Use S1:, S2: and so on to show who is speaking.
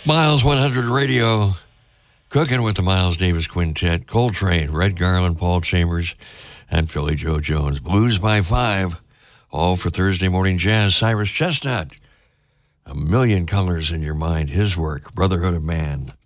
S1: Miles 100 Radio, cooking with the Miles Davis Quintet, Coltrane, Red Garland, Paul Chambers, and Philly Joe Jones. Blues by 5, all for Thursday morning jazz. Cyrus Chestnut, A Million Colors in Your Mind, his work, Brotherhood of Man.